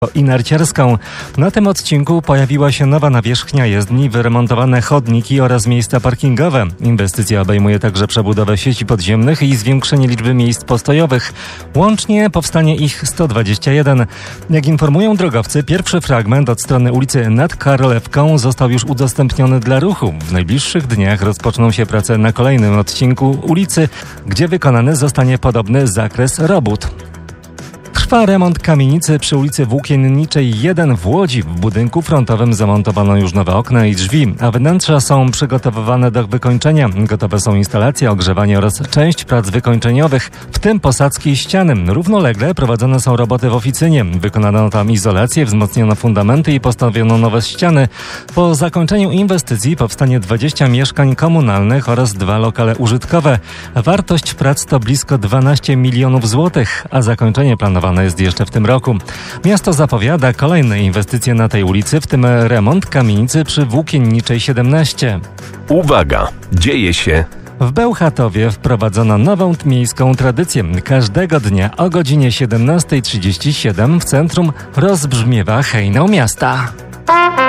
i narciarską. Na tym odcinku pojawiła się nowa nawierzchnia jezdni, wyremontowane chodniki oraz miejsca parkingowe. Inwestycja obejmuje także przebudowę sieci podziemnych i zwiększenie liczby miejsc postojowych. Łącznie powstanie ich 121. Jak informują drogowcy, pierwszy fragment od strony ulicy nad Karolewką został już udostępniony dla ruchu. W najbliższych dniach rozpoczną się prace na kolejnym odcinku ulicy, gdzie wykonany zostanie podobny zakres robót. Trwa remont kamienicy przy ulicy Włókienniczej 1 w Łodzi. W budynku frontowym zamontowano już nowe okna i drzwi, a wnętrza są przygotowywane do wykończenia. Gotowe są instalacje, ogrzewanie oraz część prac wykończeniowych, w tym posadzki ściany. Równolegle prowadzone są roboty w oficynie. Wykonano tam izolację, wzmocniono fundamenty i postawiono nowe ściany. Po zakończeniu inwestycji powstanie 20 mieszkań komunalnych oraz 2 lokale użytkowe. Wartość prac to blisko 12 milionów złotych, a zakończenie planowane jest jeszcze w tym roku. Miasto zapowiada kolejne inwestycje na tej ulicy, w tym remont kamienicy przy Włókienniczej 17. Uwaga! Dzieje się! W Bełchatowie wprowadzono nową miejską tradycję. Każdego dnia o godzinie 17:37 w centrum rozbrzmiewa hejnał miasta.